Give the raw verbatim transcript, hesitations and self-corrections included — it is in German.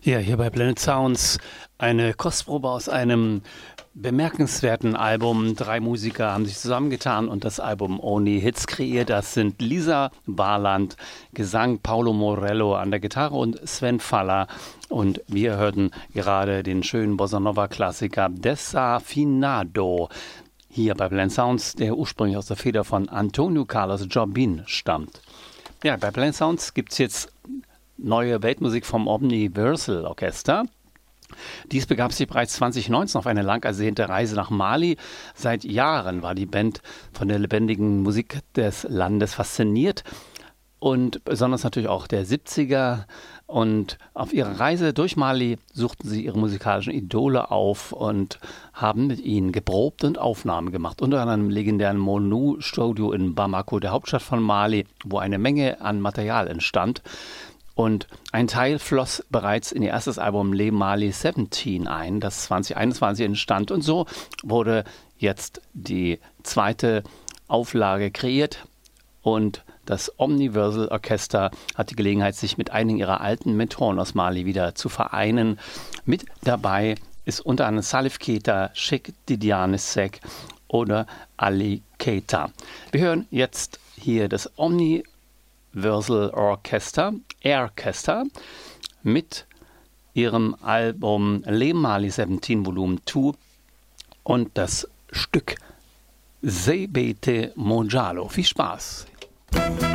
Ja, hier bei Blended Sounds eine Kostprobe aus einem bemerkenswerten Album. Drei Musiker haben sich zusammengetan und das Album Only Hits kreiert. Das sind Lisa Barland, Gesang Paulo Morello an der Gitarre und Sven Faller. Und wir hörten gerade den schönen Bossa Nova Klassiker Desafinado. Hier bei Blended Sounds, der ursprünglich aus der Feder von Antonio Carlos Jobim stammt. Ja, bei Blended Sounds gibt es jetzt neue Weltmusik vom Omniversal Orchester. Dies begab sich bereits zwanzig neunzehn auf eine lang ersehnte Reise nach Mali. Seit Jahren war die Band von der lebendigen Musik des Landes fasziniert und besonders natürlich auch der siebziger. Und auf ihrer Reise durch Mali suchten sie ihre musikalischen Idole auf und haben mit ihnen geprobt und Aufnahmen gemacht. Unter anderem im legendären Monu-Studio in Bamako, der Hauptstadt von Mali, wo eine Menge an Material entstand. Und ein Teil floss bereits in ihr erstes Album Le Mali siebzehn ein, das zwanzig einundzwanzig entstand. Und so wurde jetzt die zweite Auflage kreiert. Und das Omniversal Orchester hat die Gelegenheit, sich mit einigen ihrer alten Mentoren aus Mali wieder zu vereinen. Mit dabei ist unter anderem Salif Keita, Cheikh Tidiane Seck oder Ali Keita. Wir hören jetzt hier das Omniversal Versal Orchester, Airchester, mit ihrem Album Le Mali siebzehn Volume zwei und das Stück Sebete Mojalo. Viel Spaß!